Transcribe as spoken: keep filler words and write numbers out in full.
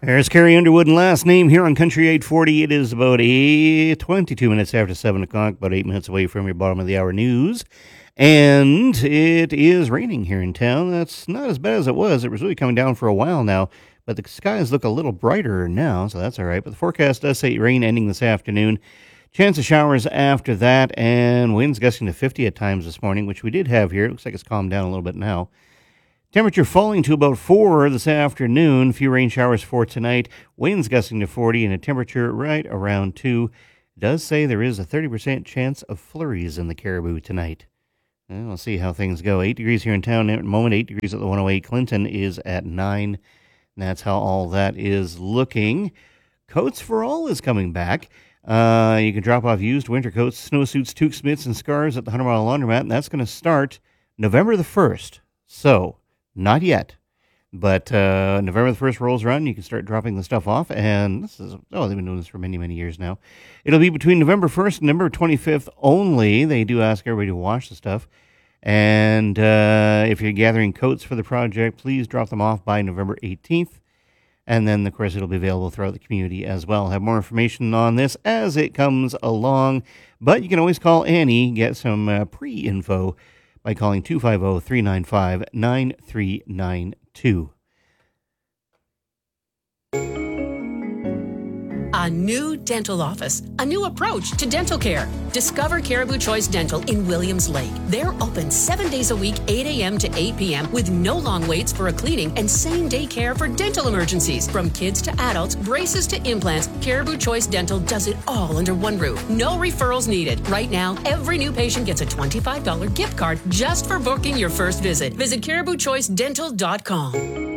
There's Carrie Underwood and last name here on Country eight forty. It is about eight, twenty-two minutes after seven o'clock, about eight minutes away from your bottom of the hour news. And it is raining here in town. That's not as bad as it was. It was really coming down for a while now, but the skies look a little brighter now, so that's all right. But the forecast does say rain ending this afternoon. Chance of showers after that, and winds gusting to fifty at times this morning, which we did have here. It looks like it's calmed down a little bit now. Temperature falling to about four this afternoon. Few rain showers for tonight. Winds gusting to forty and a temperature right around two. It does say there is a thirty percent chance of flurries in the Caribou tonight. Well, we'll see how things go. eight degrees here in town at the moment. eight degrees at the one oh eight. Clinton is at nine. And that's how all that is looking. Coats for All is coming back. Uh, you can drop off used winter coats, snowsuits, toques, mitts, and scarves at the Hundred Mile Laundromat. And that's going to start November the first. So... not yet, but uh, November the first rolls around, you can start dropping the stuff off, and this is, oh, they've been doing this for many, many years now. It'll be between November first and November twenty-fifth only. They do ask everybody to wash the stuff, and uh, if you're gathering coats for the project, please drop them off by November eighteenth, and then, of course, it'll be available throughout the community as well. I'll have more information on this as it comes along, but you can always call Annie, get some uh, pre-info, by calling two five zero, three nine five, nine three nine two. A new dental office, a new approach to dental care. Discover Caribou Choice Dental in Williams Lake. They're open seven days a week, eight a.m. to eight p.m. with no long waits for a cleaning and same-day care for dental emergencies. From kids to adults, braces to implants, Caribou Choice Dental does it all under one roof. No referrals needed. Right now, every new patient gets a twenty-five dollars gift card just for booking your first visit. Visit caribou choice dental dot com.